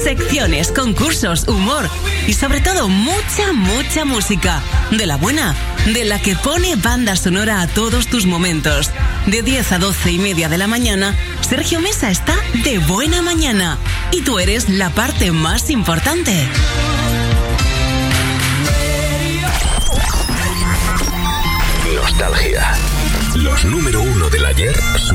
secciones, concursos, humor y sobre todo mucha, mucha música. De la buena, de la que pone banda sonora a todos tus momentos. De 10 a 12 y media de la mañana, Sergio Mesa está de buena mañana. Y tú eres la parte más importante. Nostalgia. Los número 1 del ayer